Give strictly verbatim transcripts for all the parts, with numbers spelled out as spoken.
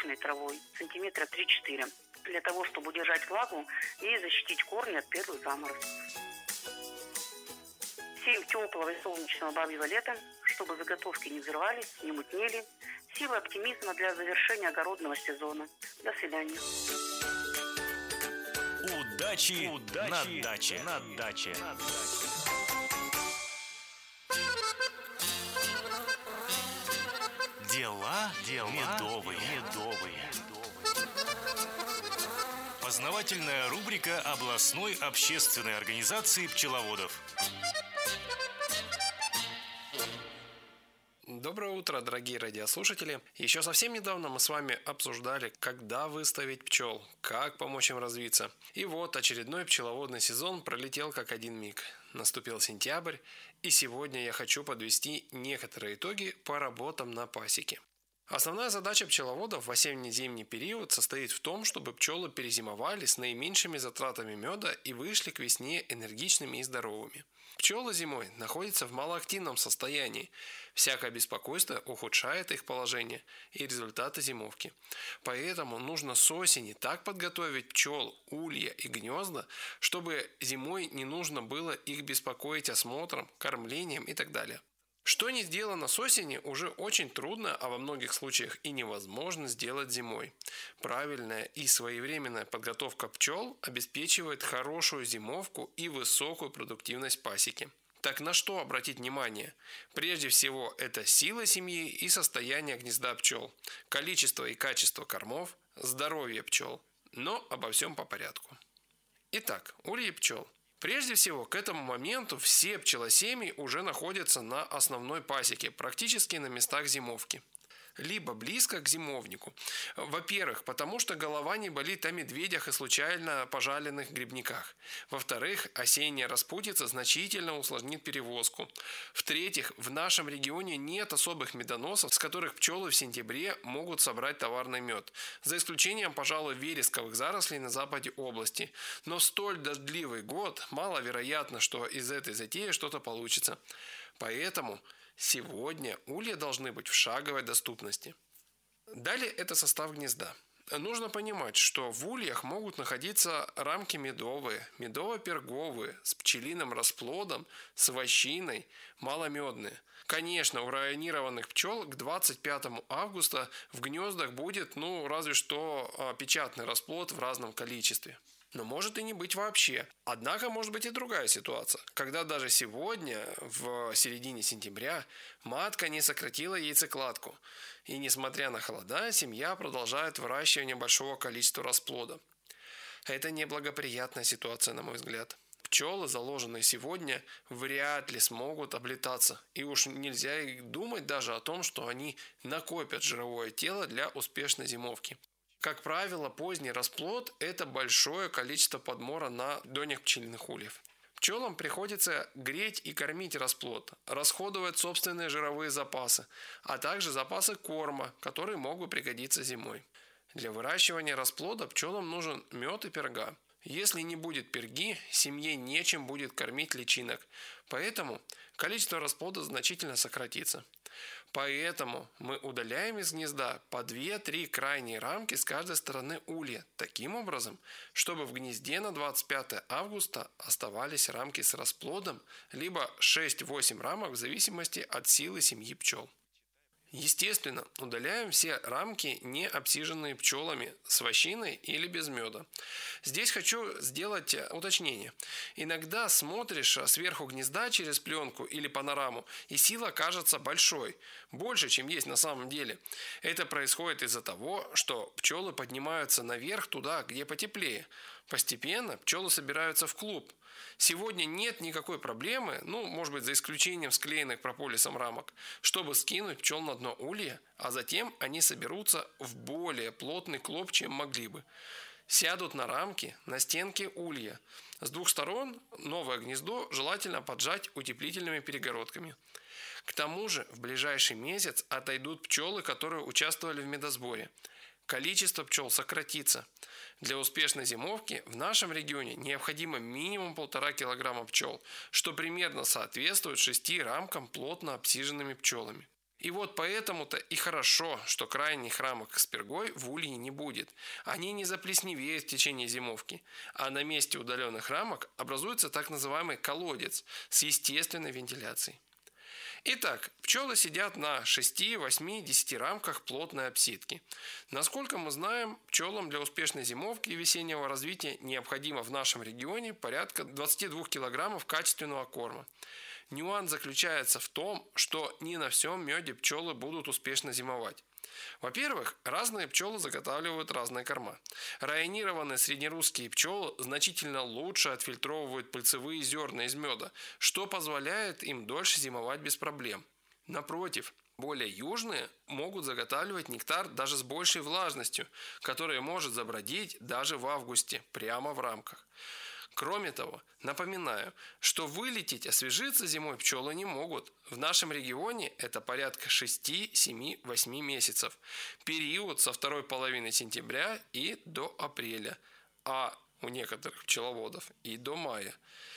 скошенной травой, сантиметра три-четыре, для того, чтобы удержать влагу и защитить корни от первых заморозков. Сеем теплого и солнечного бабьего лета, чтобы заготовки не взрывались, не мутнели. Сила оптимизма для завершения огородного сезона. До свидания. Удачи, Удачи на даче. На даче. Дела, Дела медовые. медовые. Познавательная рубрика областной общественной организации пчеловодов. Доброе утро, дорогие радиослушатели! Еще совсем недавно мы с вами обсуждали, когда выставить пчел, как помочь им развиться. И вот очередной пчеловодный сезон пролетел как один миг. Наступил сентябрь, и сегодня я хочу подвести некоторые итоги по работам на пасеке. Основная задача пчеловодов в осенне-зимний период состоит в том, чтобы пчелы перезимовали с наименьшими затратами меда и вышли к весне энергичными и здоровыми. Пчелы зимой находятся в малоактивном состоянии. Всякое беспокойство ухудшает их положение и результаты зимовки. Поэтому нужно с осени так подготовить пчел, улья и гнезда, чтобы зимой не нужно было их беспокоить осмотром, кормлением и так далее. Что не сделано с осени, уже очень трудно, а во многих случаях и невозможно сделать зимой. Правильная и своевременная подготовка пчел обеспечивает хорошую зимовку и высокую продуктивность пасеки. Так на что обратить внимание? Прежде всего, это сила семьи и состояние гнезда пчел, количество и качество кормов, здоровье пчел. Но обо всем по порядку. Итак, ульи пчел. Прежде всего, к этому моменту все пчелосемьи уже находятся на основной пасеке, практически на местах зимовки. Либо близко к зимовнику. Во-первых, потому что голова не болит о медведях и случайно пожаленных грибниках. Во-вторых, осенняя распутица значительно усложнит перевозку. В-третьих, в нашем регионе нет особых медоносов, с которых пчелы в сентябре могут собрать товарный мед. За исключением, пожалуй, вересковых зарослей на западе области. Но в столь дождливый год маловероятно, что из этой затеи что-то получится. Поэтому сегодня улья должны быть в шаговой доступности. Далее это состав гнезда. Нужно понимать, что в ульях могут находиться рамки медовые, медово-перговые, с пчелиным расплодом, с вощиной, маломедные. Конечно, у районированных пчел к двадцать пятому августа в гнездах будет, ну, разве что печатный расплод в разном количестве. Но может и не быть вообще. Однако может быть и другая ситуация, когда даже сегодня, в середине сентября, матка не сократила яйцекладку. И несмотря на холода, семья продолжает выращивание большого количества расплода. Это неблагоприятная ситуация, на мой взгляд. Пчелы, заложенные сегодня, вряд ли смогут облетаться. И уж нельзя и думать даже о том, что они накопят жировое тело для успешной зимовки. Как правило, поздний расплод – это большое количество подмора на донях пчелиных ульев. Пчелам приходится греть и кормить расплод, расходовать собственные жировые запасы, а также запасы корма, которые могут пригодиться зимой. Для выращивания расплода пчелам нужен мед и перга. Если не будет перги, семье нечем будет кормить личинок, поэтому количество расплода значительно сократится. Поэтому мы удаляем из гнезда по две-три крайние рамки с каждой стороны улья, таким образом, чтобы в гнезде на двадцать пятое августа оставались рамки с расплодом, либо шесть-восемь рамок в зависимости от силы семьи пчел. Естественно, удаляем все рамки, не обсиженные пчелами, с вощиной или без меда. Здесь хочу сделать уточнение. Иногда смотришь сверху гнезда через пленку или панораму, и сила кажется большой, больше, чем есть на самом деле. Это происходит из-за того, что пчелы поднимаются наверх туда, где потеплее. Постепенно пчелы собираются в клуб. Сегодня нет никакой проблемы, ну, может быть, за исключением склеенных прополисом рамок, чтобы скинуть пчел на дно улья, а затем они соберутся в более плотный клуб, чем могли бы. Сядут на рамки, на стенки улья. С двух сторон новое гнездо желательно поджать утеплительными перегородками. К тому же в ближайший месяц отойдут пчелы, которые участвовали в медосборе. Количество пчел сократится. Для успешной зимовки в нашем регионе необходимо минимум полтора килограмма пчел, что примерно соответствует шести рамкам плотно обсиженными пчелами. И вот поэтому-то и хорошо, что крайних рамок с пергой в улье не будет. Они не заплесневеют в течение зимовки, а на месте удаленных рамок образуется так называемый колодец с естественной вентиляцией. Итак, пчелы сидят на шести, восьми, десяти рамках плотной обсидки. Насколько мы знаем, пчелам для успешной зимовки и весеннего развития необходимо в нашем регионе порядка двадцати двух килограммов качественного корма. Нюанс заключается в том, что не на всем меде пчелы будут успешно зимовать. Во-первых, разные пчелы заготавливают разные корма. Районированные среднерусские пчелы значительно лучше отфильтровывают пыльцевые зерна из меда, что позволяет им дольше зимовать без проблем. Напротив, более южные могут заготавливать нектар даже с большей влажностью, которая может забродить даже в августе, прямо в рамках. Кроме того, напоминаю, что вылететь, освежиться зимой пчелы не могут. В нашем регионе это порядка шести, семи, восьми месяцев. Период со второй половины сентября и до апреля, а у некоторых пчеловодов и до мая.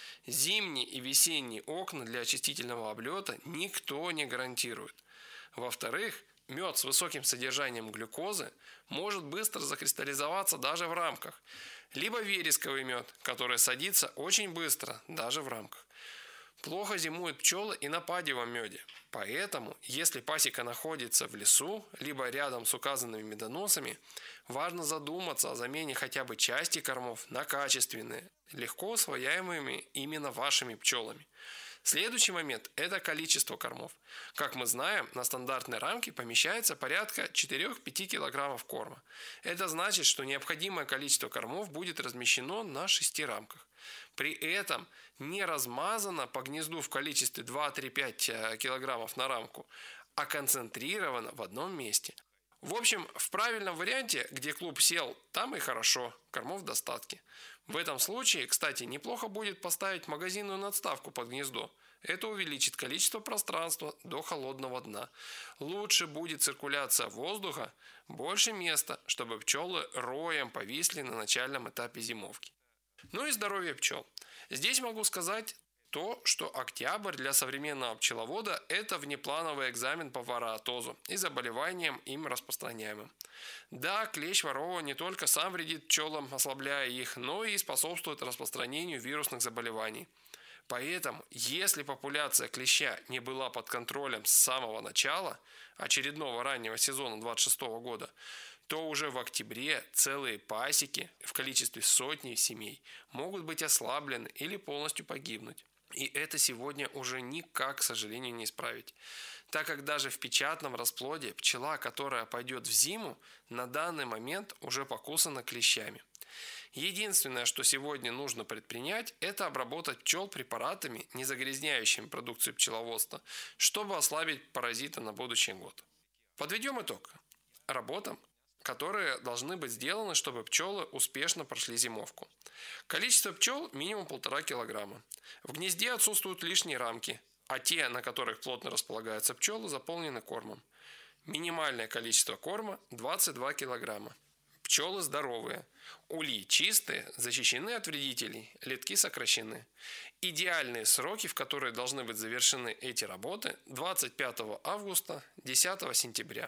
Зимние и весенние окна для очистительного облета никто не гарантирует. Во-вторых, мед с высоким содержанием глюкозы может быстро закристаллизоваться даже в рамках. Либо вересковый мед, который садится очень быстро, даже в рамках. Плохо зимуют пчелы и на падевом меде. Поэтому, если пасека находится в лесу, либо рядом с указанными медоносами, важно задуматься о замене хотя бы части кормов на качественные, легко усвояемыми именно вашими пчелами. Следующий момент – это количество кормов. Как мы знаем, на стандартной рамке помещается порядка четыре-пять килограммов корма. Это значит, что необходимое количество кормов будет размещено на шести рамках. При этом не размазано по гнезду в количестве два-три-пять килограммов на рамку, а концентрировано в одном месте. В общем, в правильном варианте, где клуб сел, там и хорошо, кормов в достатке. В этом случае, кстати, неплохо будет поставить магазинную надставку под гнездо. Это увеличит количество пространства до холодного дна. Лучше будет циркуляция воздуха, больше места, чтобы пчелы роем повисли на начальном этапе зимовки. Ну и здоровье пчел. Здесь могу сказать то, что октябрь для современного пчеловода – это внеплановый экзамен по вароатозу и заболеваниям им распространяемым. Да, клещ ворова не только сам вредит пчелам, ослабляя их, но и способствует распространению вирусных заболеваний. Поэтому, если популяция клеща не была под контролем с самого начала очередного раннего сезона двадцать шестого года, то уже в октябре целые пасеки в количестве сотни семей могут быть ослаблены или полностью погибнуть. И это сегодня уже никак, к сожалению, не исправить. Так как даже в печатном расплоде пчела, которая пойдет в зиму, на данный момент уже покусана клещами. Единственное, что сегодня нужно предпринять, это обработать пчел препаратами, не загрязняющими продукцию пчеловодства, чтобы ослабить паразита на будущий год. Подведем итог. Работам, которые должны быть сделаны, чтобы пчелы успешно прошли зимовку. Количество пчел минимум полтора килограмма. В гнезде отсутствуют лишние рамки, а те, на которых плотно располагаются пчелы, заполнены кормом. Минимальное количество корма двадцать два килограмма. Пчелы здоровые. Ульи чистые, защищены от вредителей, летки сокращены. Идеальные сроки, в которые должны быть завершены эти работы, двадцать пятого августа - десятого сентября.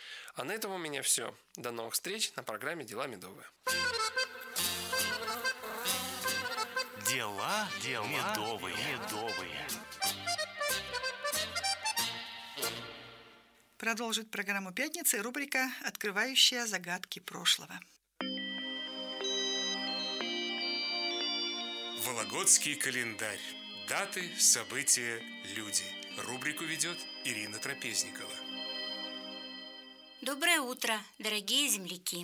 А на этом у меня все. До новых встреч на программе «Дела медовые». Дела, Дела медовые. медовые. Продолжит программу «Пятницы» рубрика «Открывающая загадки прошлого». Вологодский календарь. Даты, события, люди. Рубрику ведет Ирина Трапезникова. Доброе утро, дорогие земляки!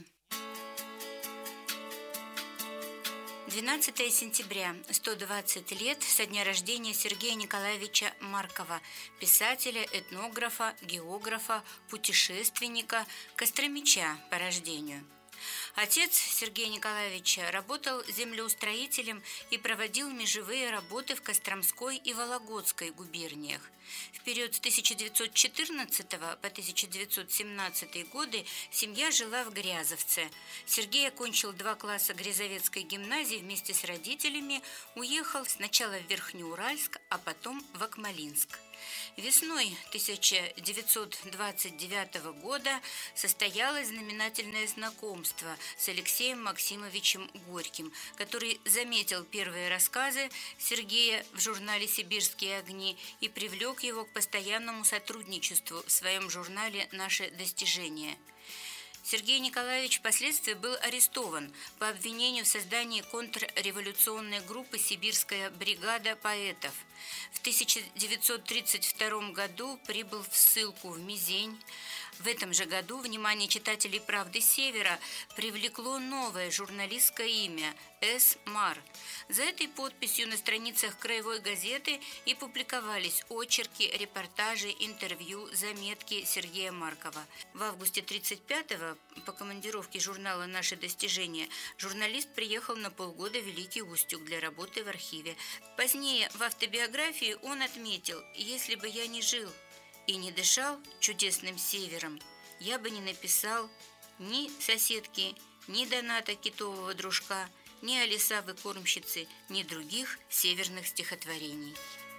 двенадцатого сентября, сто двадцать лет со дня рождения Сергея Николаевича Маркова, писателя, этнографа, географа, путешественника, костромича по рождению. Отец Сергея Николаевича работал землеустроителем и проводил межевые работы в Костромской и Вологодской губерниях. В период с тысяча девятьсот четырнадцатого по тысяча девятьсот семнадцатый годы семья жила в Грязовце. Сергей окончил два класса Грязовецкой гимназии вместе с родителями, уехал сначала в Верхнеуральск, а потом в Акмолинск. Весной тысяча девятьсот двадцать девятого года состоялось знаменательное знакомство с Алексеем Максимовичем Горьким, который заметил первые рассказы Сергея в журнале «Сибирские огни» и привлек его к постоянному сотрудничеству в своем журнале «Наши достижения». Сергей Николаевич впоследствии был арестован по обвинению в создании контрреволюционной группы «Сибирская бригада поэтов». В тысяча девятьсот тридцать втором году прибыл в ссылку в Мизень. В этом же году внимание читателей «Правды Севера» привлекло новое журналистское имя – С. Мар. За этой подписью на страницах краевой газеты и публиковались очерки, репортажи, интервью, заметки Сергея Маркова. В августе тридцать пятого по командировке журнала «Наши достижения» журналист приехал на полгода в Великий Устюг для работы в архиве. Позднее в автобиографии он отметил: «Если бы я не жил и не дышал чудесным севером, я бы не написал ни «Соседки», ни «Доната китового дружка», ни «Алисавы кормщицы», ни других северных стихотворений».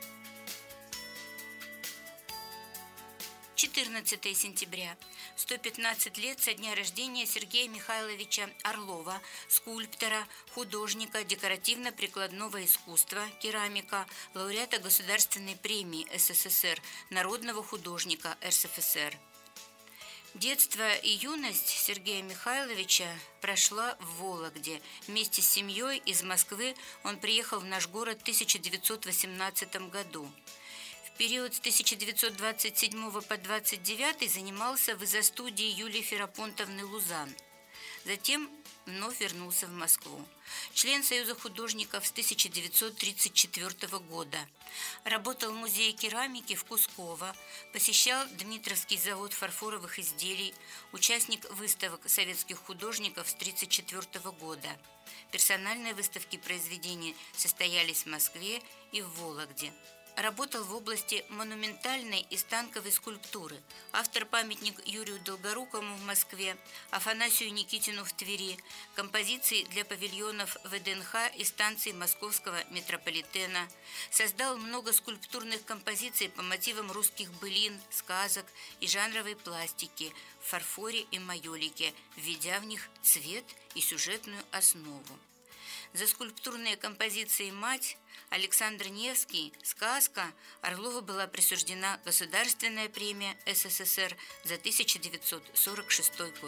четырнадцатого сентября. сто пятнадцать лет со дня рождения Сергея Михайловича Орлова, скульптора, художника декоративно-прикладного искусства, керамика, лауреата Государственной премии СССР, народного художника РСФСР. Детство и юность Сергея Михайловича прошла в Вологде. Вместе с семьей из Москвы он приехал в наш город в тысяча девятьсот восемнадцатом году. В период с тысяча девятьсот двадцать седьмого по двадцать девятый занимался в изо-студии Юлии Ферапонтовны Лузан. Затем вновь вернулся в Москву. Член Союза художников с тысяча девятьсот тридцать четвёртого года. Работал в музее керамики в Кусково, посещал Дмитровский завод фарфоровых изделий, участник выставок советских художников с тридцать четвёртого года. Персональные выставки произведений состоялись в Москве и в Вологде. Работал в области монументальной и станковой скульптуры. Автор памятник Юрию Долгорукому в Москве, Афанасию Никитину в Твери, композиции для павильонов ВДНХ и станций Московского метрополитена. Создал много скульптурных композиций по мотивам русских былин, сказок и жанровой пластики в фарфоре и майолике, введя в них цвет и сюжетную основу. За скульптурные композиции «Мать», Александр Невский, «Сказка» Орлову была присуждена Государственная премия СССР за тысяча девятьсот сорок шестой год.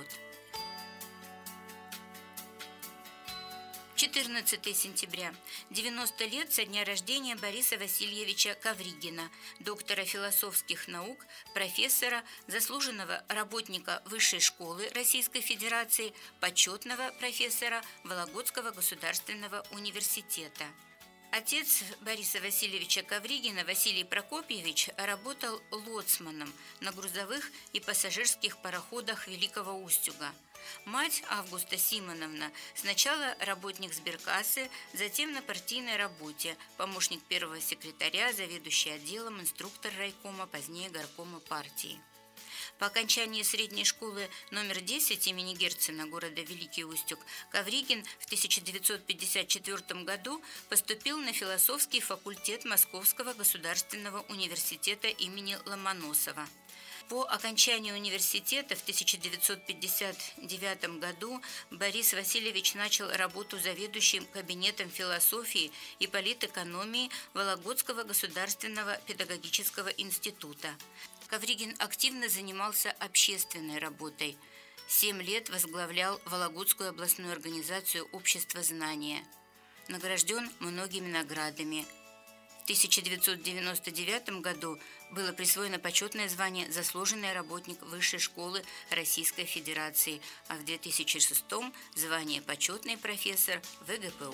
четырнадцатого сентября. девяносто лет со дня рождения Бориса Васильевича Ковригина, доктора философских наук, профессора, заслуженного работника Высшей школы Российской Федерации, почетного профессора Вологодского государственного университета. Отец Бориса Васильевича Ковригина, Василий Прокопьевич, работал лоцманом на грузовых и пассажирских пароходах Великого Устюга. Мать Августа Симоновна сначала работник сберкассы, затем на партийной работе, помощник первого секретаря, заведующий отделом, инструктор райкома, позднее горкома партии. По окончании средней школы номер десять имени Герцена города Великий Устюг Ковригин в тысяча девятьсот пятьдесят четвёртом году поступил на философский факультет Московского государственного университета имени Ломоносова. По окончании университета в тысяча девятьсот пятьдесят девятом году Борис Васильевич начал работу заведующим кабинетом философии и политэкономии Вологодского государственного педагогического института. Ковригин активно занимался общественной работой. Семь лет возглавлял Вологодскую областную организацию «Общество знания». Награжден многими наградами. В тысяча девятьсот девяносто девятом году было присвоено почетное звание «Заслуженный работник Высшей школы Российской Федерации», а в две тысячи шестом – звание «Почетный профессор ВГПУ».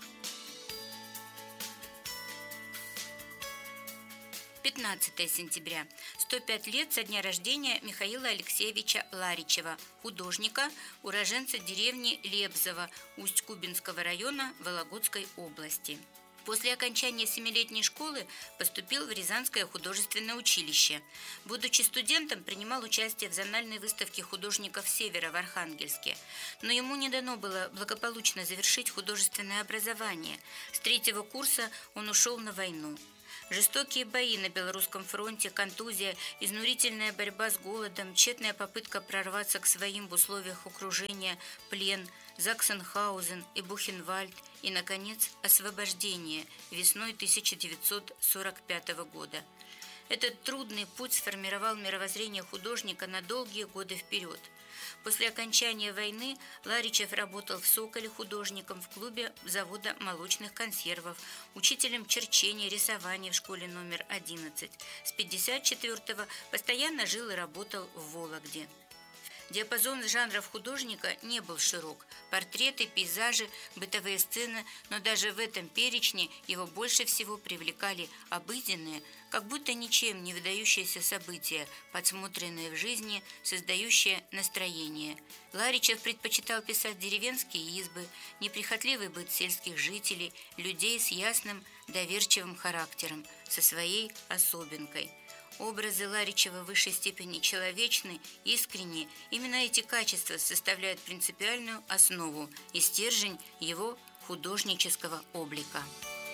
пятнадцатого сентября. сто пять лет со дня рождения Михаила Алексеевича Ларичева, художника, уроженца деревни Лебзово Усть-Кубинского района Вологодской области. После окончания семилетней школы поступил в Рязанское художественное училище. Будучи студентом, принимал участие в зональной выставке художников Севера в Архангельске. Но ему не дано было благополучно завершить художественное образование. С третьего курса он ушел на войну. Жестокие бои на Белорусском фронте, контузия, изнурительная борьба с голодом, тщетная попытка прорваться к своим в условиях окружения, плен, Заксенхаузен и Бухенвальд и, наконец, освобождение весной тысяча девятьсот сорок пятого года. Этот трудный путь сформировал мировоззрение художника на долгие годы вперед. После окончания войны Ларичев работал в Соколе художником в клубе завода молочных консервов, учителем черчения, рисования в школе номер одиннадцать. С пятьдесят четвёртого постоянно жил и работал в Вологде. Диапазон жанров художника не был широк. Портреты, пейзажи, бытовые сцены, но даже в этом перечне его больше всего привлекали обыденные, как будто ничем не выдающиеся события, подсмотренные в жизни, создающие настроение. Ларичев предпочитал писать деревенские избы, неприхотливый быт сельских жителей, людей с ясным, доверчивым характером, со своей особенкой. Образы Ларичева в высшей степени человечны, искренни. Именно эти качества составляют принципиальную основу и стержень его художнического облика.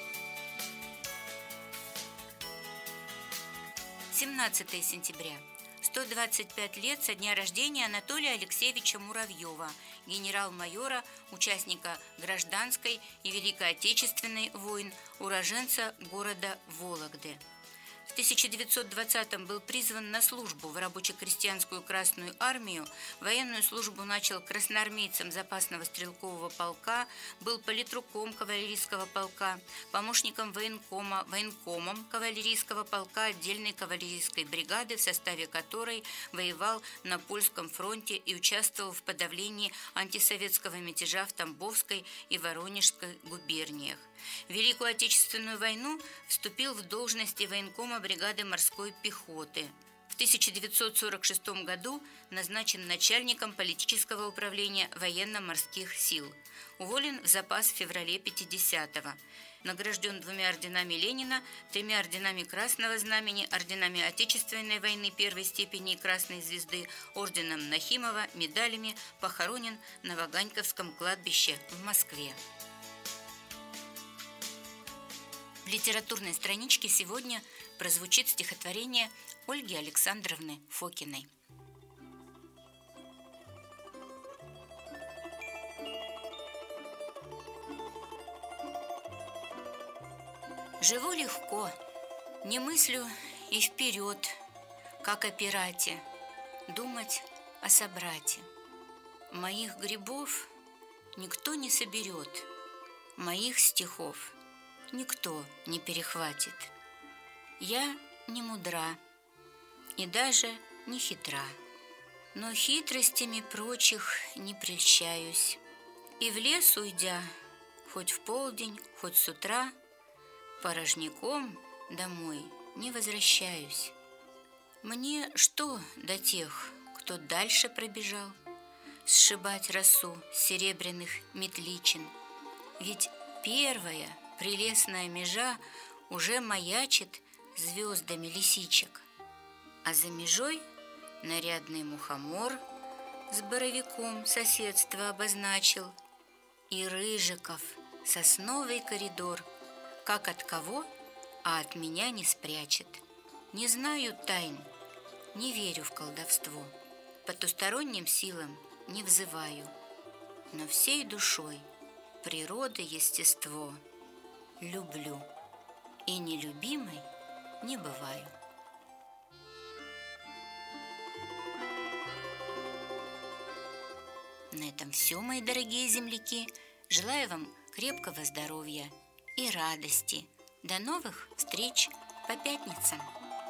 семнадцатое сентября. сто двадцать пять лет со дня рождения Анатолия Алексеевича Муравьева, генерал-майора, участника Гражданской и Великой Отечественной войн, уроженца города Вологды. В тысяча девятьсот двадцатом был призван на службу в рабоче-крестьянскую Красную армию, военную службу начал красноармейцем запасного стрелкового полка, был политруком кавалерийского полка, помощником военкома, военкомом кавалерийского полка отдельной кавалерийской бригады, в составе которой воевал на Польском фронте и участвовал в подавлении антисоветского мятежа в Тамбовской и Воронежской губерниях. В Великую Отечественную войну вступил в должности военкома бригады морской пехоты. В тысяча девятьсот сорок шестом году назначен начальником политического управления военно-морских сил. Уволен в запас в феврале пятидесятого. Награжден двумя орденами Ленина, тремя орденами Красного Знамени, орденами Отечественной войны первой степени и Красной Звезды, орденом Нахимова, медалями, похоронен на Ваганьковском кладбище в Москве. В литературной страничке сегодня прозвучит стихотворение Ольги Александровны Фокиной. Живу легко, не мыслю и вперед, как о пирате, думать о собрате. Моих грибов никто не соберет, моих стихов никто не перехватит. Я не мудра и даже не хитра, но хитростями прочих не прельщаюсь. И в лес уйдя, хоть в полдень, хоть с утра, порожняком домой не возвращаюсь. Мне что до тех, кто дальше пробежал, сшибать росу серебряных метличин? Ведь первая прелестная межа уже маячит звездами лисичек, а за межой нарядный мухомор с боровиком соседство обозначил, и Рыжиков сосновый коридор, как от кого, а от меня не спрячет. Не знаю тайн, не верю в колдовство, потусторонним силам не взываю, но всей душой природы естество люблю и нелюбимой не бываю. На этом все, мои дорогие земляки. Желаю вам крепкого здоровья и радости. До новых встреч по пятницам.